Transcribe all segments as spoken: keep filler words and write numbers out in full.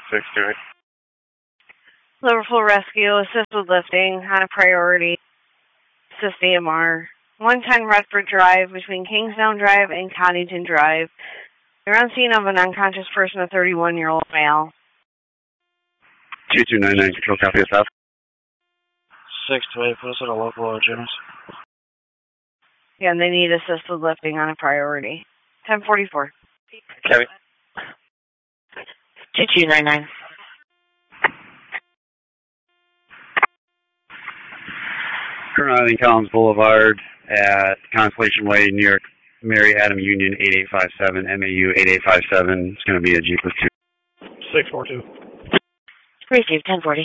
six two. Liverpool Rescue, assist with lifting on a priority. Assist A M R. one ten Redford Drive between Kingsdown Drive and Coddington Drive. You're on scene of an unconscious person, a thirty-one-year-old male. two two nine nine, control copy S F. six two eight, put us at a local uh, James. Yeah, and they need assist with lifting on a priority. ten forty-four. Kevin. two two nine nine. Colonel Eileen Collins Boulevard at Constellation Way, New York, Mary Adam Union eight eight five seven, M A U eight eight five seven. It's going to be a Jeep with two. six four two. Received, ten forty.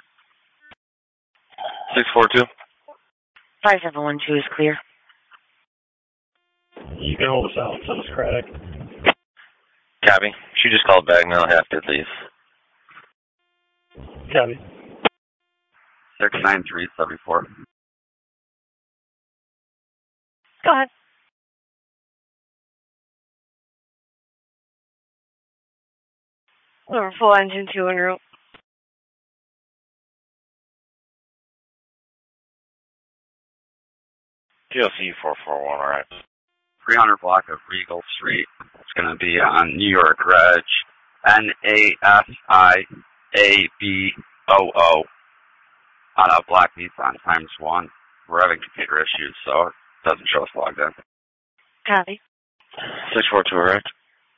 six four two. five seven one two is clear. You can hold us out. Send us Craddock. Copy. She just called back now. Half did leave. Copy. six nine three seven four. Go ahead. We're full engine two en route. G L C four four one, all right. three hundred block of Regal Street. It's going to be on New York Reg. N A S I A B O O. On a black Nissan times one. We're having computer issues, so it doesn't show us logged in. Copy. six four two, all right.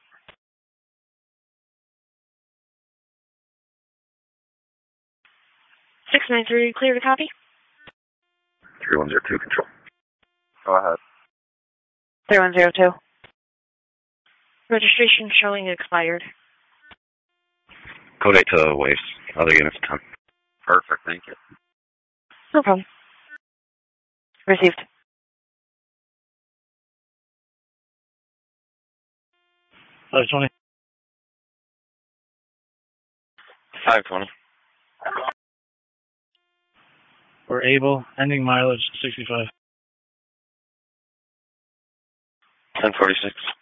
six nine three, clear to copy. three one zero two, control. Go ahead. three one zero two. Registration showing expired. Code eight to waste. Other units ten. Perfect, thank you. No problem. Received. five twenty. five twenty. We're able. Ending mileage sixty-five. ten forty-six.